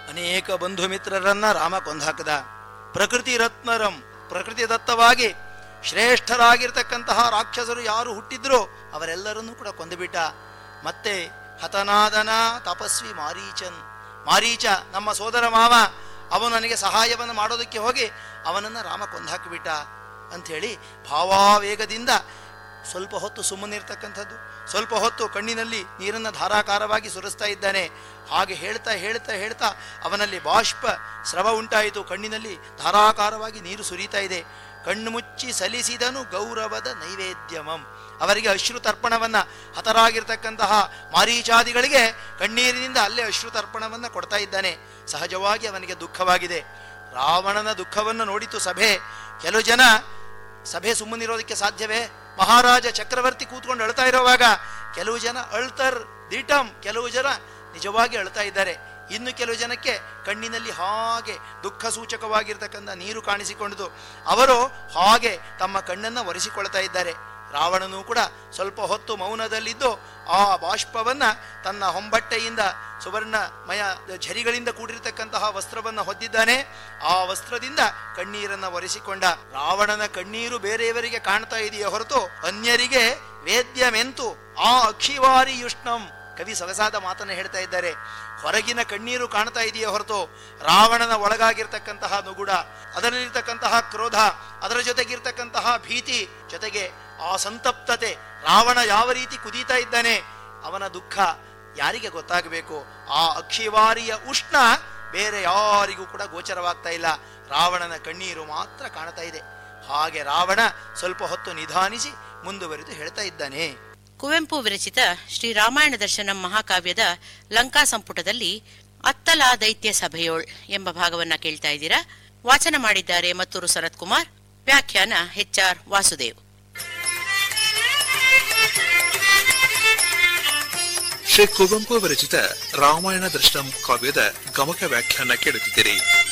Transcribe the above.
ಅನೇಕ ಬಂಧು ಮಿತ್ರರನ್ನ ರಾಮ ಕೊಂದಾಕದ. ಪ್ರಕೃತಿ ರತ್ನರಂ, ಪ್ರಕೃತಿ ದತ್ತವಾಗಿ ಶ್ರೇಷ್ಠರಾಗಿರ್ತಕ್ಕಂತಹ ರಾಕ್ಷಸರು ಯಾರು ಹುಟ್ಟಿದ್ರೋ ಅವರೆಲ್ಲರನ್ನೂ ಕೂಡ ಕೊಂದುಬಿಟ್ಟ. ಮತ್ತೆ ಹತನಾದನ ತಪಸ್ವಿ ಮಾರೀಚನ್, ಮಾರೀಚ ನಮ್ಮ ಸೋದರ ಮಾವ, ಅವನು ನನಗೆ ಸಹಾಯವನ್ನು ಮಾಡೋದಕ್ಕೆ ಹೋಗಿ ಅವನನ್ನು ರಾಮ ಕೊಂದಾಕಿಬಿಟ್ಟ ಅಂಥೇಳಿ ಭಾವಾವೇಗದಿಂದ ಸ್ವಲ್ಪ ಹೊತ್ತು ಸುಮ್ಮನಿರ್ತಕ್ಕಂಥದ್ದು, ಸ್ವಲ್ಪ ಹೊತ್ತು ಕಣ್ಣಿನಲ್ಲಿ ನೀರನ್ನು ಧಾರಾಕಾರವಾಗಿ ಸುರಿಸ್ತಾ ಇದ್ದಾನೆ. ಹಾಗೆ ಹೇಳ್ತಾ ಹೇಳ್ತಾ ಹೇಳ್ತಾ ಅವನಲ್ಲಿ ಬಾಷ್ಪ ಸ್ರವ ಉಂಟಾಯಿತು, ಕಣ್ಣಿನಲ್ಲಿ ಧಾರಾಕಾರವಾಗಿ ನೀರು ಸುರಿತಾ ಇದೆ. ಕಣ್ಣು ಮುಚ್ಚಿ ಸಲ್ಲಿಸಿದನು ಗೌರವದ ನೈವೇದ್ಯಮಂ, ಅವರಿಗೆ ಅಶ್ರು ತರ್ಪಣವನ್ನು, ಹತರಾಗಿರ್ತಕ್ಕಂತಹ ಮಾರೀಚಾದಿಗಳಿಗೆ ಕಣ್ಣೀರಿನಿಂದ ಅಲ್ಲೇ ಅಶ್ರು ತರ್ಪಣವನ್ನು ಕೊಡ್ತಾ ಇದ್ದಾನೆ. ಸಹಜವಾಗಿ ಅವನಿಗೆ ದುಃಖವಾಗಿದೆ. ರಾವಣನ ದುಃಖವನ್ನು ನೋಡಿತು ಸಭೆ. ಕೆಲವು ಜನ ಸಭೆ ಸುಮ್ಮನಿರೋದಕ್ಕೆ ಸಾಧ್ಯವೇ? ಮಹಾರಾಜ ಚಕ್ರವರ್ತಿ ಕೂತ್ಕೊಂಡು ಅಳ್ತಾ ಇರೋವಾಗ ಕೆಲವು ಜನ ಅಳ್ತರ್ ದಿಟಂ, ಕೆಲವು ಜನ ನಿಜವಾಗಿ ಅಳ್ತಾ ಇದ್ದಾರೆ. ಇನ್ನು ಕೆಲವು ಜನಕ್ಕೆ ಕಣ್ಣಿನಲ್ಲಿ ಹಾಗೆ ದುಃಖ ಸೂಚಕವಾಗಿರ್ತಕ್ಕಂಥ ನೀರು ಕಾಣಿಸಿಕೊಂಡಿತು, ಅವರು ಹಾಗೆ ತಮ್ಮ ಕಣ್ಣನ್ನು ಒರೆಸಿಕೊಳ್ತಾ ಇದ್ದಾರೆ. ರಾವಣನೂ ಕೂಡ ಸ್ವಲ್ಪ ಹೊತ್ತು ಮೌನದಲ್ಲಿದ್ದು ಆ ಬಾಷ್ಪವನ್ನು ತನ್ನ ಹೊಂಬಟ್ಟೆಯಿಂದ ಸುವರ್ಣಮಯ ಝರಿಗಳಿಂದ ಕೂಡಿರತಕ್ಕಂತಹ ವಸ್ತ್ರವನ್ನು ಹೊದ್ದಿದ್ದಾನೆ. ಆ ವಸ್ತ್ರದಿಂದ ಕಣ್ಣೀರನ್ನು ಒರೆಸಿಕೊಂಡ. ರಾವಣನ ಕಣ್ಣೀರು ಬೇರೆಯವರಿಗೆ ಕಾಣ್ತಾ ಇದೆಯೇ ಹೊರತು ಅನ್ಯರಿಗೆ ವೇದ್ಯಮೆಂತು ಆ ಅಕ್ಷಿವಾರಿ ಯುಷ್ಣಂ. ಕವಿ ಸೊಗಸಾದ ಮಾತನ್ನು ಹೇಳ್ತಾ ಇದ್ದಾರೆ. ಹೊರಗಿನ ಕಣ್ಣೀರು ಕಾಣ್ತಾ ಇದೆಯೇ ಹೊರತು ರಾವಣನ ಒಳಗಾಗಿರ್ತಕ್ಕಂತಹ ನುಗುಡ, ಅದರಲ್ಲಿರ್ತಕ್ಕಂತಹ ಕ್ರೋಧ, ಅದರ ಜೊತೆಗಿರ್ತಕ್ಕಂತಹ ಭೀತಿ, ಜೊತೆಗೆ ಆ ಸಂತಪ್ತತೆ, ರಾವಣ ಯಾವ ರೀತಿ ಕುದೀತಾ ಇದ್ದಾನೆ, ಅವನ ದುಃಖ ಯಾರಿಗೆ ಗೊತ್ತಾಗಬೇಕು? ಆ ಅಕ್ಷಿವಾರಿಯ ಉಷ್ಣ ಬೇರೆ ಯಾರಿಗೂ ಕೂಡ ಗೋಚರವಾಗ್ತಾ ಇಲ್ಲ, ರಾವಣನ ಕಣ್ಣೀರು ಮಾತ್ರ ಕಾಣ್ತಾ ಇದೆ. ಹಾಗೆ ರಾವಣ ಸ್ವಲ್ಪ ಹೊತ್ತು ನಿಧಾನಿಸಿ ಮುಂದುವರಿದು ಹೇಳ್ತಾ ಇದ್ದಾನೆ. ಕುವೆಂಪು ವಿರಚಿತ ಶ್ರೀ ರಾಮಾಯಣ ದರ್ಶನಂ ಮಹಾಕಾವ್ಯದ ಲಂಕಾ ಸಂಪುಟದಲ್ಲಿ ಅತ್ತಲಾ ದೈತ್ಯ ಸಭೆಯೋಳ್ ಎಂಬ ಭಾಗವನ್ನ ಕೇಳ್ತಾ ಇದ್ದೀರಾ. ವಾಚನ ಮಾಡಿದ್ದಾರೆ ಮತ್ತೂರು ಸನತ್ ಕುಮಾರ್, ವ್ಯಾಖ್ಯಾನ HR ವಾಸುದೇವ್. ಶ್ರೀ ಕುವೆಂಪು ವಿರಚಿತ ರಾಮಾಯಣ ದರ್ಶನಂ ಕಾವ್ಯದ ಗಮಕ ವ್ಯಾಖ್ಯಾನ ಕೇಳುತ್ತಿದ್ದೀರಿ.